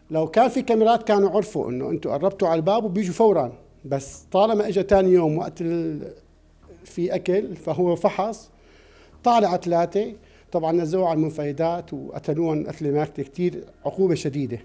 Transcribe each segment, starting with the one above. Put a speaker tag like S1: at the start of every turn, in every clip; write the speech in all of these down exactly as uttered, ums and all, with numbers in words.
S1: لو كان في كاميرات كانوا عرفوا انه انتم قربتوا على الباب وبيجوا فورا، بس طالما اجى ثاني يوم وقت في اكل فهو فحص، طالع ثلاثه طبعا نزلوه على المنفذات وقتلوهم قتله ماكته كثير، عقوبه شديده.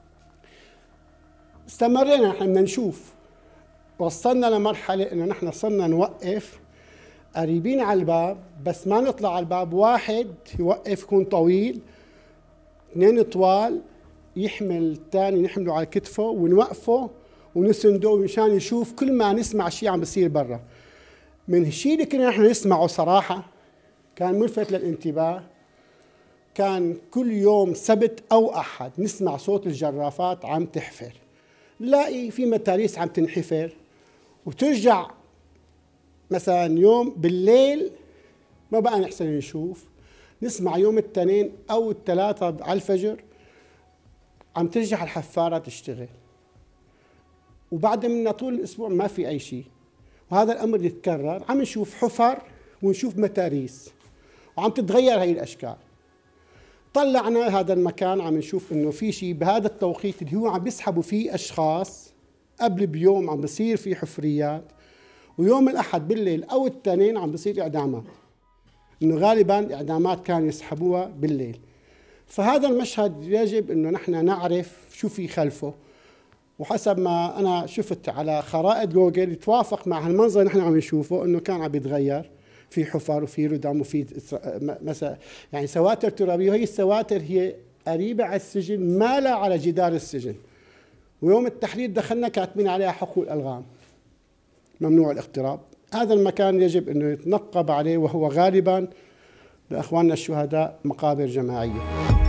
S1: استمرينا نحن بدنا نشوف، وصلنا لمرحله انه نحن صرنا نوقف قريبين على الباب، بس ما نطلع على الباب، واحد يوقف يكون طويل، اثنين طوال يحمل الثاني نحمله على كتفه ونوقفه ونسنده مشان يشوف كل ما نسمع شيء عم بيصير برا. من الشيء اللي كنا نحن نسمعه صراحه كان ملفت للانتباه، كان كل يوم سبت او احد نسمع صوت الجرافات عم تحفر، نلاقي في متاريس عم تنحفر وترجع مثلا يوم بالليل ما بقى نحسن نشوف، نسمع يوم الاثنين او الثلاثة على الفجر عم ترجع الحفارة تشتغل، وبعد منا طول الاسبوع ما في اي شيء. وهذا الامر يتكرر، عم نشوف حفر ونشوف متاريس وعم تتغير هي الاشكال. طلعنا هذا المكان عم نشوف انه في شيء بهذا التوقيت اللي هو عم بيسحبوا فيه اشخاص، قبل بيوم عم بصير في حفريات، ويوم الاحد بالليل او الاثنين عم بصير اعدامات، انه غالبا اعدامات كانوا يسحبوها بالليل. فهذا المشهد يجب انه نحن نعرف شو في خلفه، وحسب ما انا شفت على خرائط جوجل يتوافق مع هالمنظر اللي نحن عم نشوفه، انه كان عم يتغير في حفر وفي ردم وفي مثلا يعني سواتر ترابيه، وهي السواتر هي قريبه على السجن، ما لا على جدار السجن. ويوم التحرير دخلنا كاتبين عليها حقول الغام، ممنوع الاقتراب. هذا المكان يجب انه يتنقب عليه، وهو غالبا لاخواننا الشهداء مقابر جماعيه.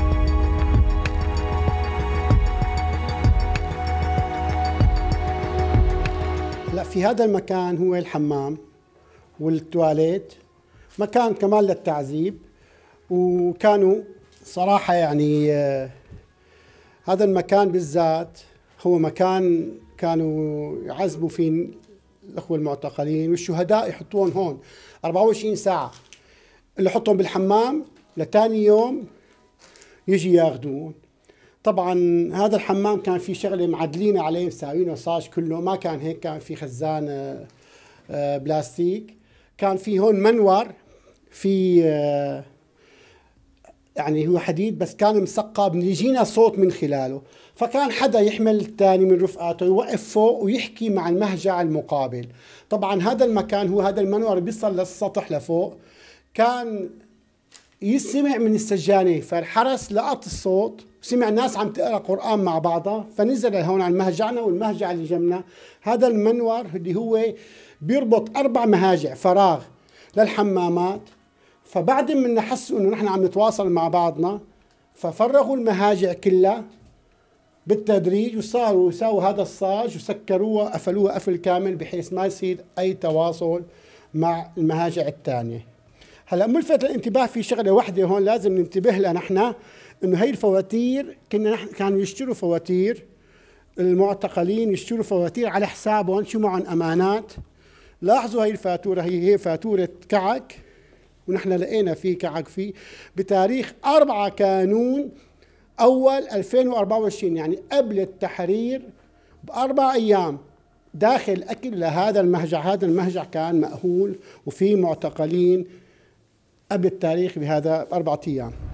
S1: لا، في هذا المكان هو الحمام والتواليت، مكان كمان للتعذيب. وكانوا صراحة يعني آه هذا المكان بالذات هو مكان كانوا يعذبوا فيه الأخوة المعتقلين، والشهداء يحطوهم هون أربعة وعشرين ساعة، اللي يحطهم بالحمام لتاني يوم يجي ياخذون. طبعا هذا الحمام كان في شغلة معدلين عليه مساوينه صاج كله، ما كان هيك، كان في خزان آه آه بلاستيك، كان في هون منور في آه يعني هو حديد بس كان مسقب، يجينا صوت من خلاله، فكان حدا يحمل الثاني من رفقاته يوقف فوق ويحكي مع المهجع المقابل. طبعا هذا المكان هو هذا المنور بيصل للسطح لفوق، كان يسمع من السجانة، فالحرس لقط الصوت وسمع ناس عم تقرأ قرآن مع بعضها، فنزل هون على المهجعنا والمهجع اللي جنبنا. هذا المنور اللي هو بيربط أربع مهاجع فراغ للحمامات، فبعد ما حسوا انه نحن عم نتواصل مع بعضنا ففرغوا المهاجع كلها بالتدريج، وصاروا يساووا هذا الصاج وسكروها قفلوها قفل كامل بحيث ما يصير اي تواصل مع المهاجع الثانيه. هلا ملفت للانتباه في شغله وحده هون لازم ننتبه لها نحن، انه هي الفواتير كنا نحن كانوا يشتروا فواتير، المعتقلين يشتروا فواتير على حسابهم، شو معهم امانات. لاحظوا هي الفاتوره، هي هي فاتوره كعك، ونحن لقينا في كعك فيه بتاريخ أربعة كانون أول ألفين وأربعة وعشرين، يعني قبل التحرير بأربع أيام، داخل أكل لهذا المهجع. هذا المهجع كان مأهول وفيه معتقلين قبل التاريخ بهذا بأربعة أيام.